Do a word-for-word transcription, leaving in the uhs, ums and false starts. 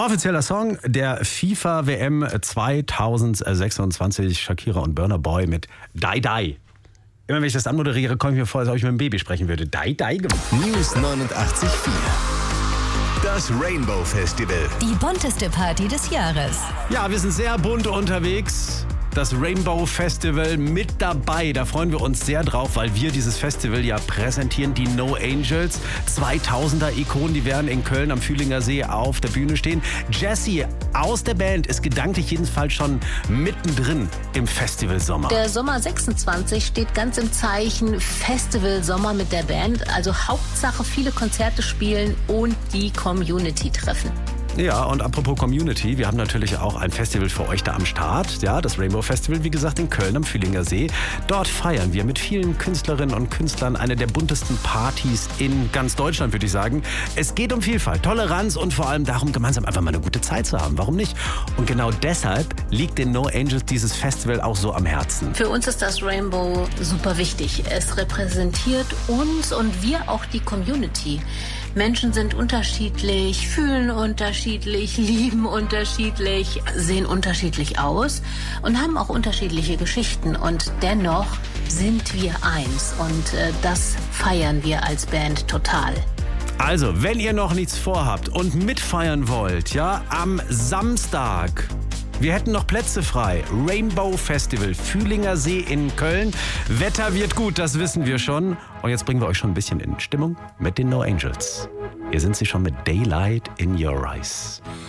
Offizieller Song der FIFA W M zweitausendsechsundzwanzig, Shakira und Burna Boy mit Die Die. Immer wenn ich das anmoderiere, komme ich mir vor, als ob ich mit einem Baby sprechen würde. Die Die gemacht. News neunundachtzig Komma vier. Das Rainbow Festival. Die bunteste Party des Jahres. Ja, wir sind sehr bunt unterwegs. Das Rainbow Festival mit dabei. Da freuen wir uns sehr drauf, weil wir dieses Festival ja präsentieren. Die No Angels, zweitausender-Ikonen, die werden in Köln am Fühlinger See auf der Bühne stehen. Jessie aus der Band ist gedanklich jedenfalls schon mittendrin im Festivalsommer. Der Sommer sechsundzwanzig steht ganz im Zeichen Festivalsommer mit der Band. Also Hauptsache viele Konzerte spielen und die Community treffen. Ja, und apropos Community, wir haben natürlich auch ein Festival für euch da am Start. Ja, das Rainbow Festival, wie gesagt, in Köln am Fühlinger See. Dort feiern wir mit vielen Künstlerinnen und Künstlern eine der buntesten Partys in ganz Deutschland, würde ich sagen. Es geht um Vielfalt, Toleranz und vor allem darum, gemeinsam einfach mal eine gute Zeit zu haben. Warum nicht? Und genau deshalb liegt den No Angels dieses Festival auch so am Herzen. Für uns ist das Rainbow super wichtig. Es repräsentiert uns und wir auch die Community. Menschen sind unterschiedlich, fühlen unterschiedlich, lieben unterschiedlich, sehen unterschiedlich aus und haben auch unterschiedliche Geschichten. Und dennoch sind wir eins und äh, das feiern wir als Band total. Also, wenn ihr noch nichts vorhabt und mitfeiern wollt, ja, am Samstag, wir hätten noch Plätze frei. Rainbow Festival, Fühlinger See in Köln. Wetter wird gut, das wissen wir schon. Und jetzt bringen wir euch schon ein bisschen in Stimmung mit den No Angels. Hier sind sie schon mit Daylight in Your Eyes.